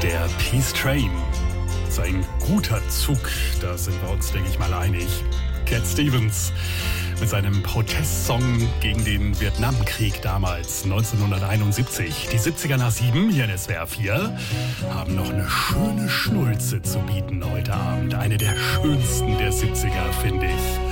Der Peace Train. Das ist ein guter Zug, da sind wir uns, denke ich mal, einig. Cat Stevens mit seinem Protestsong gegen den Vietnamkrieg damals, 1971. Die 70er nach 7 hier in SWR 4 haben noch eine schöne Schnulze zu bieten heute Abend. Eine der schönsten der 70er, finde ich.